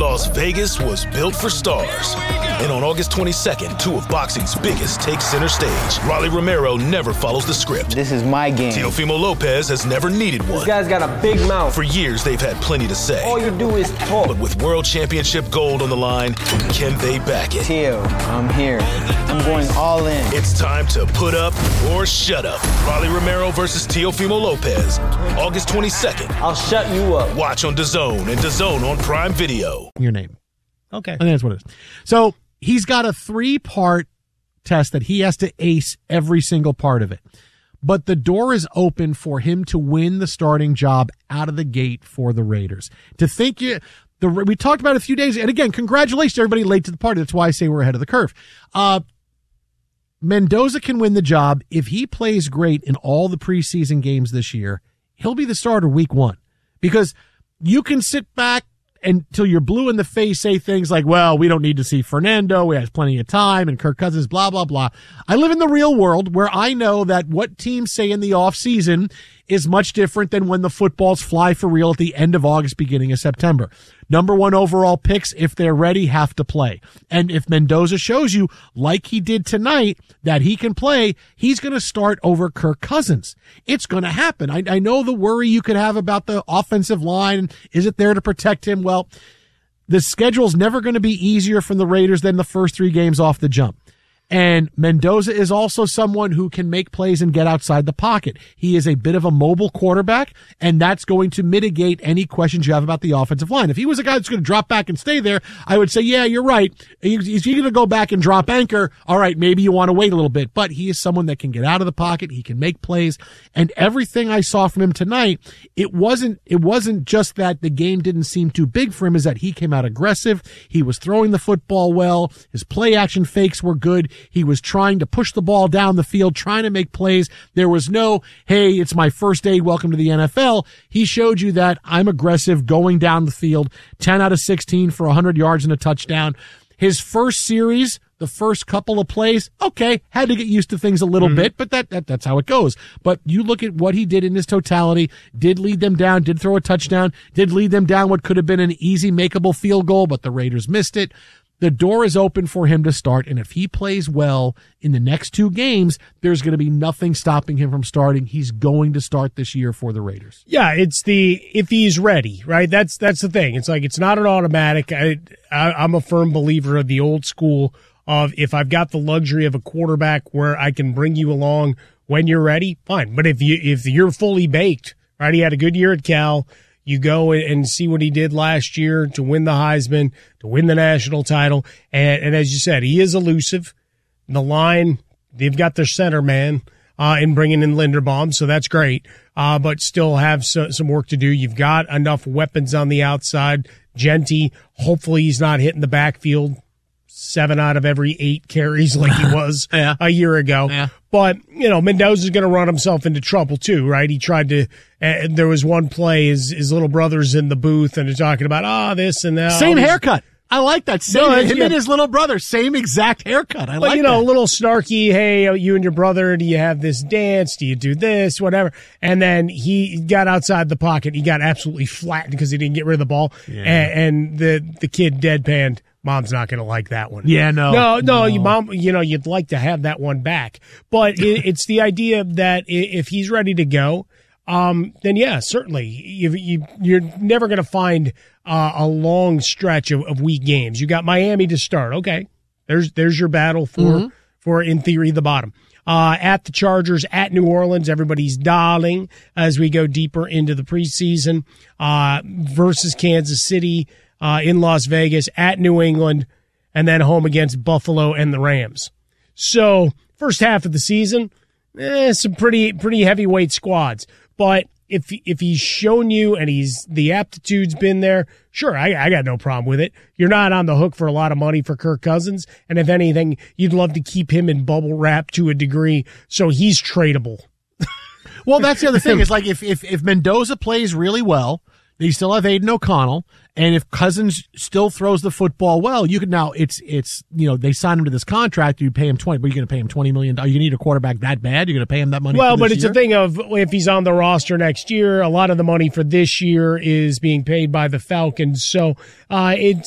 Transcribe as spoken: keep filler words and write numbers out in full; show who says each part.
Speaker 1: Las Vegas was built for stars. And on August twenty-second, two of boxing's biggest take center stage. Rolly Romero never follows the script.
Speaker 2: This is my game.
Speaker 1: Teofimo Lopez has never needed one.
Speaker 2: This guy's got a big mouth.
Speaker 1: For years, they've had plenty to say.
Speaker 2: All you do is talk.
Speaker 1: But with World Championship gold on the line, can they back it?
Speaker 2: Teo, I'm here. I'm going all in.
Speaker 1: It's time to put up or shut up. Rolly Romero versus Teofimo Lopez. August twenty-second.
Speaker 2: I'll shut you up.
Speaker 1: Watch on DAZN and DAZN on Prime Video.
Speaker 3: Your name.
Speaker 4: Okay.
Speaker 3: I think that's what it is. So he's got a three-part test that he has to ace every single part of it. But the door is open for him to win the starting job out of the gate for the Raiders. To think you, the we talked about it a few days, and again, congratulations to everybody late to the party. That's why I say we're ahead of the curve. Uh, Mendoza can win the job. If he plays great in all the preseason games this year, he'll be the starter week one. Because you can sit back until you're blue in the face, say things like, well, we don't need to see Fernando. We have plenty of time and Kirk Cousins, blah, blah, blah. I live in the real world where I know that what teams say in the off season is much different than when the footballs fly for real at the end of August, beginning of September. Number one overall picks, if they're ready, have to play. And if Mendoza shows you, like he did tonight, that he can play, he's going to start over Kirk Cousins. It's going to happen. I, I know the worry you could have about the offensive line. Is it there to protect him? Well, the schedule's never going to be easier from the Raiders than the first three games off the jump. And Mendoza is also someone who can make plays and get outside the pocket. He is a bit of a mobile quarterback, and that's going to mitigate any questions you have about the offensive line. If he was a guy that's going to drop back and stay there, I would say, yeah, you're right. Is he going to go back and drop anchor? All right, maybe you want to wait a little bit. But he is someone that can get out of the pocket. He can make plays. And everything I saw from him tonight, it wasn't, it wasn't just that the game didn't seem too big for him, is that he came out aggressive. He was throwing the football well. His play action fakes were good. He was trying to push the ball down the field, trying to make plays. There was no, hey, it's my first day, welcome to the N F L. He showed you that I'm aggressive going down the field, ten out of sixteen for one hundred yards and a touchdown. His first series, the first couple of plays, okay, had to get used to things a little mm-hmm. bit, but that, that that's how it goes. But you look at what he did in his totality, did lead them down, did throw a touchdown, did lead them down what could have been an easy makeable field goal, but the Raiders missed it. The door is open for him to start, and if he plays well in the next two games, there's going to be nothing stopping him from starting. He's going to start this year for the Raiders.
Speaker 4: Yeah, it's the if he's ready, right? That's that's the thing. It's like it's not an automatic. I, I I'm a firm believer of the old school of if I've got the luxury of a quarterback where I can bring you along when you're ready, fine. But if you if you're fully baked, right? He had a good year at Cal. You go and see what he did last year to win the Heisman, to win the national title. And, and as you said, he is elusive. The line, they've got their center man uh, in bringing in Linderbaum, so that's great. Uh, but still have so, some work to do. You've got enough weapons on the outside. Genty, hopefully he's not hitting the backfield seven out of every eight carries like he was
Speaker 3: yeah.
Speaker 4: a year ago.
Speaker 3: Yeah.
Speaker 4: But, you know, Mendoza's going to run himself into trouble too, right? He tried to, uh, there was one play, his, his little brother's in the booth and they're talking about, ah, oh, this and that.
Speaker 3: Same haircut. I like that. Same,
Speaker 4: no,
Speaker 3: him
Speaker 4: yeah.
Speaker 3: and his little brother, same exact haircut. I
Speaker 4: but,
Speaker 3: like
Speaker 4: you know,
Speaker 3: that.
Speaker 4: a little snarky, hey, you and your brother, do you have this dance? Do you do this? Whatever. And then he got outside the pocket. He got absolutely flattened because he didn't get rid of the ball.
Speaker 3: Yeah.
Speaker 4: And, and the, the kid deadpanned. Mom's not going to like that one.
Speaker 3: Yeah, no.
Speaker 4: No, no,
Speaker 3: no.
Speaker 4: You, mom, you know, you'd like to have that one back. But it, it's the idea that if he's ready to go, um, then yeah, certainly. You, you, you're never going to find uh, a long stretch of, of weak games. You got Miami to start. Okay. There's, there's your battle for, mm-hmm. for in theory, the bottom. Uh, at the Chargers, at New Orleans, everybody's darling as we go deeper into the preseason, uh, versus Kansas City. Uh, in Las Vegas, at New England, and then home against Buffalo and the Rams. So, first half of the season, eh, some pretty pretty heavyweight squads. But if if he's shown you and he's the aptitude's been there, sure, I, I got no problem with it. You're not on the hook for a lot of money for Kirk Cousins, and if anything, you'd love to keep him in bubble wrap to a degree, so he's tradable.
Speaker 3: Well, that's the other thing. It's like if if if Mendoza plays really well, they still have Aiden O'Connell, and if Cousins still throws the football well, you can now it's it's you know they signed him to this contract. You pay him twenty, but you're going to pay him twenty million dollars. You need a quarterback that bad? You're going to pay him that money?
Speaker 4: Well,
Speaker 3: for this
Speaker 4: but it's
Speaker 3: year?
Speaker 4: a thing of if he's on the roster next year, a lot of the money for this year is being paid by the Falcons. So uh, it